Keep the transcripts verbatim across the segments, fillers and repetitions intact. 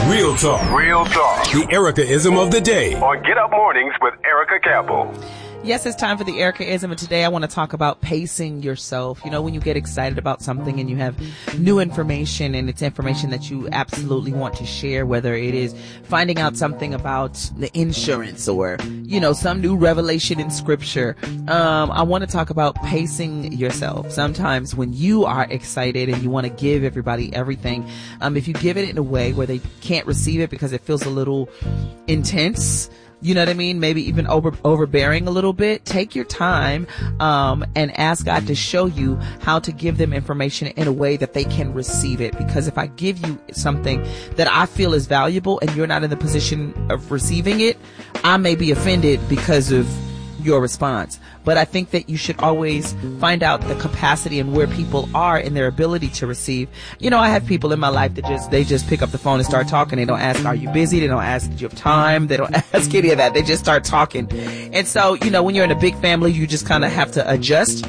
Real talk. Real talk. The Erica-ism of the day. On Get Up Mornings with Erica Campbell. Yes, it's time for the Erica-ism, and today I want to talk about pacing yourself. You know, when you get excited about something and you have new information, and it's information that you absolutely want to share, whether it is finding out something about the insurance or, you know, some new revelation in scripture. Um, I want to talk about pacing yourself. Sometimes when you are excited and you want to give everybody everything, um, if you give it in a way where they can't receive it because it feels a little intense, you know what I mean? Maybe even over, overbearing a little bit. Take your time, um, and ask God to show you how to give them information in a way that they can receive it. Because if I give you something that I feel is valuable and you're not in the position of receiving it, I may be offended because of your response. But I think that you should always find out the capacity and where people are in their ability to receive. You know, I have people in my life that just, they just pick up the phone and start talking. They don't ask, are you busy? They don't ask, do you have time? They don't ask any of that. They just start talking. And so, you know, when you're in a big family, you just kind of have to adjust.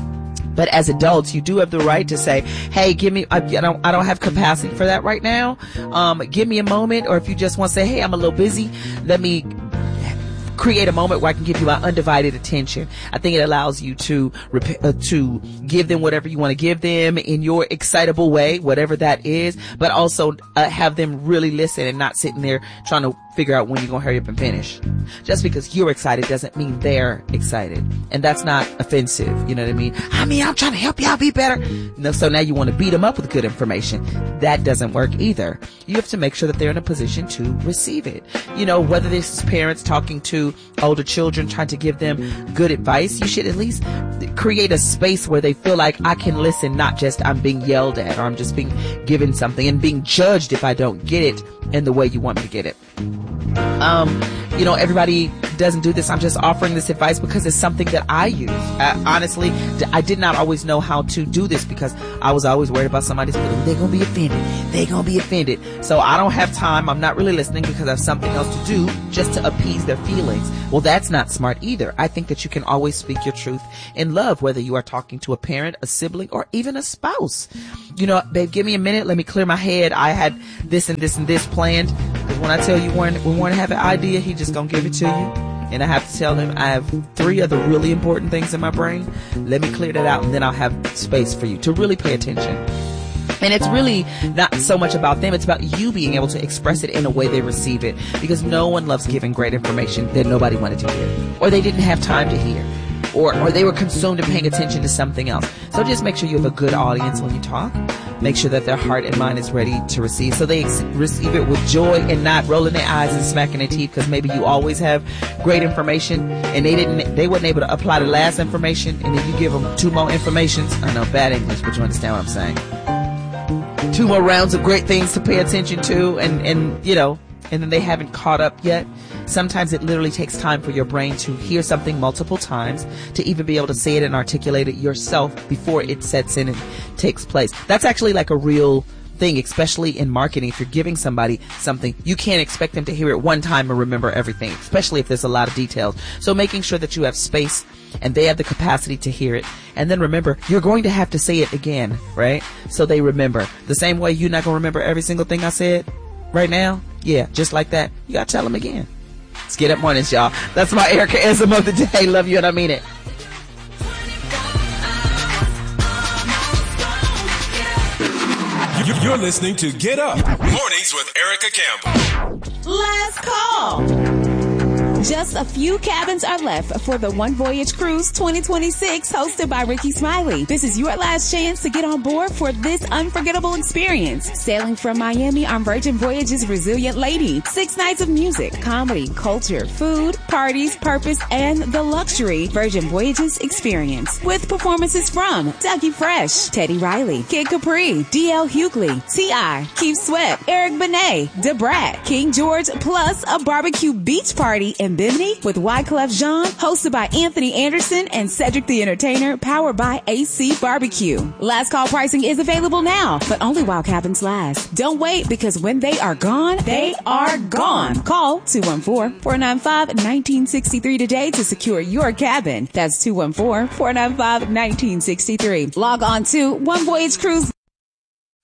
But as adults, you do have the right to say, hey, give me, I, I don't, I don't have capacity for that right now. Um, give me a moment. Or if you just want to say, hey, I'm a little busy, let me create a moment where I can give you my undivided attention. I think it allows you to rep- uh, to give them whatever you want to give them in your excitable way, whatever that is, but also uh, have them really listen and not sitting there trying to figure out when you're going to hurry up and finish. Just because you're excited doesn't mean they're excited. And that's not offensive. You know what I mean? I mean, I'm trying to help y'all be better. No, so now you want to beat them up with good information. That doesn't work either. You have to make sure that they're in a position to receive it. You know, whether this is parents talking to older children, trying to give them good advice, you should at least create a space where they feel like I can listen, not just I'm being yelled at or I'm just being given something and being judged if I don't get it in the way you want me to get it. Um, you know, everybody doesn't do this. I'm just offering this advice because it's something that I use. Uh, honestly, I did not always know how to do this because I was always worried about somebody's feelings. They're going to be offended. They're going to be offended. So I don't have time. I'm not really listening because I have something else to do just to appease their feelings. Well, that's not smart either. I think that you can always speak your truth in love, whether you are talking to a parent, a sibling, or even a spouse. You know, babe, give me a minute. Let me clear my head. I had this and this and this planned. Because when I tell you Warren, when Warren have an idea, he just going to give it to you. And I have to tell him I have three other really important things in my brain. Let me clear that out, and then I'll have space for you to really pay attention. And it's really not so much about them. It's about you being able to express it in a way they receive it. Because no one loves giving great information that nobody wanted to hear. Or they didn't have time to hear. Or, or they were consumed in paying attention to something else. So just make sure you have a good audience when you talk. Make sure that their heart and mind is ready to receive. So they ex- receive it with joy and not rolling their eyes and smacking their teeth because maybe you always have great information and they didn't, they weren't able to apply the last information, and then you give them two more informations. I know, bad English, but you understand what I'm saying. Two more rounds of great things to pay attention to, and, and, you know, and then they haven't caught up yet. Sometimes it literally takes time for your brain to hear something multiple times to even be able to say it and articulate it yourself before it sets in and takes place. That's actually like a real thing, especially in marketing. If you're giving somebody something, you can't expect them to hear it one time and remember everything, especially if there's a lot of details. So making sure that you have space and they have the capacity to hear it. And then remember, you're going to have to say it again, right? So they remember. The same way you're not going to remember every single thing I said right now. Yeah, just like that. You got to tell them again. Let's get up mornings, y'all. That's my Erica-ism of the day. Love you and I mean it. You're listening to Get Up Mornings with Erica Campbell. Last call. Just a few cabins are left for the One Voyage Cruise twenty twenty-six hosted by Ricky Smiley. This is your last chance to get on board for this unforgettable experience. Sailing from Miami on Virgin Voyage's Resilient Lady. Six nights of music, comedy, culture, food, parties, purpose, and the luxury Virgin Voyages experience. With performances from Dougie Fresh, Teddy Riley, Kid Capri, D L Hughley, T I, Keith Sweat, Eric Benet, DeBrat, King George, plus a barbecue beach party in Bimini with Wyclef Jean, hosted by Anthony Anderson and Cedric the Entertainer, powered by A C Barbecue. Last call pricing is available now, but only while cabins last. Don't wait, because when they are gone, they are gone. Call two one four, four nine five, one nine six three today to secure your cabin. That's two one four, four nine five, one nine six three. Log on to One Voyage Cruise.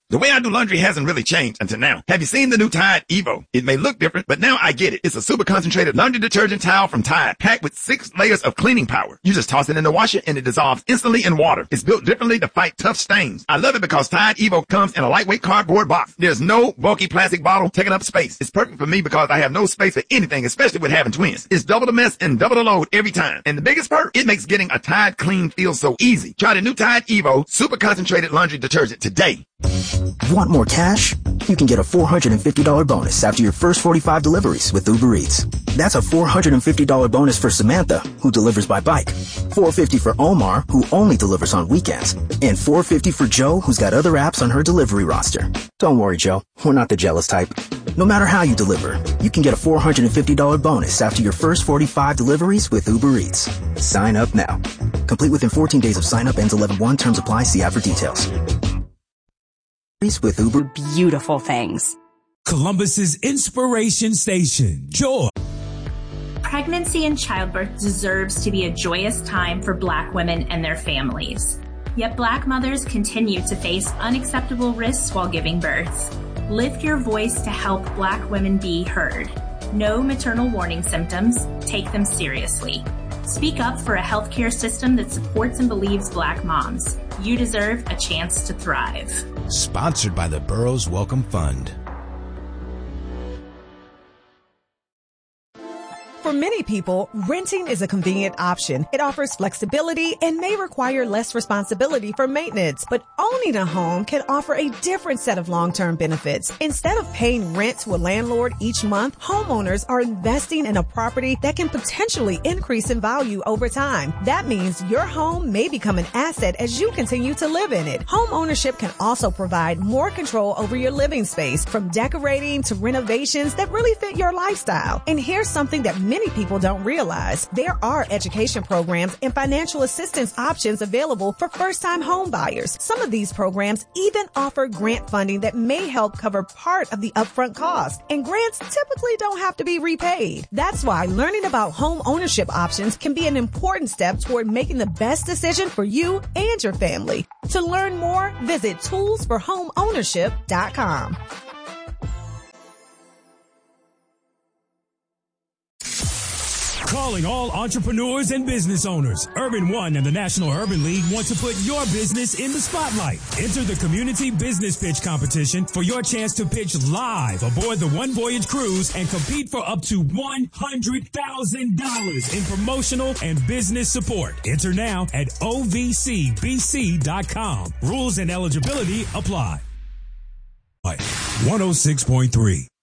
The way I do laundry hasn't really changed until now. Have you seen the new Tide Evo? It may look different, but now I get it. It's a super concentrated laundry detergent towel from Tide, packed with six layers of cleaning power. You just toss it in the washer and it dissolves instantly in water. It's built differently to fight tough stains. I love it because Tide Evo comes in a lightweight cardboard box. There's no bulky plastic bottle taking up space. It's perfect for me because I have no space for anything, especially with having twins. It's double the mess and double the load every time. And the biggest perk, it makes getting a Tide clean feel so easy. Try the new Tide Evo super concentrated laundry detergent today. Want more cash? You can get a four hundred fifty dollars bonus after your first forty-five deliveries with Uber Eats. That's a four hundred fifty dollars bonus for Samantha, who delivers by bike, four hundred fifty dollars for Omar, who only delivers on weekends, and four hundred fifty dollars for Joe, who's got other apps on her delivery roster. Don't worry, Joe. We're not the jealous type. No matter how you deliver, you can get a four hundred fifty dollars bonus after your first forty-five deliveries with Uber Eats. Sign up now. Complete within fourteen days of sign up, ends eleven one. Terms apply. See app for details. With Uber. Beautiful things. Columbus's inspiration station, Joy. Pregnancy and childbirth deserves to be a joyous time for Black women and their families. Yet Black mothers continue to face unacceptable risks while giving birth. Lift your voice to help Black women be heard. Know maternal warning symptoms. Take them seriously. Speak up for a healthcare system that supports and believes Black moms. You deserve a chance to thrive. Sponsored by the Burroughs Welcome Fund. For many people, renting is a convenient option. It offers flexibility and may require less responsibility for maintenance. But owning a home can offer a different set of long-term benefits. Instead of paying rent to a landlord each month, homeowners are investing in a property that can potentially increase in value over time. That means your home may become an asset as you continue to live in it. Home ownership can also provide more control over your living space, from decorating to renovations that really fit your lifestyle. And here's something that many people don't realize. There are education programs and financial assistance options available for first-time home buyers. Some of these programs even offer grant funding that may help cover part of the upfront cost. And grants typically don't have to be repaid. That's why learning about home ownership options can be an important step toward making the best decision for you and your family. To learn more, visit tools for home ownership dot com. Calling all entrepreneurs and business owners. Urban One and the National Urban League want to put your business in the spotlight. Enter the Community Business Pitch Competition for your chance to pitch live aboard the One Voyage Cruise and compete for up to one hundred thousand dollars in promotional and business support. Enter now at O V C B C dot com. Rules and eligibility apply. one oh six point three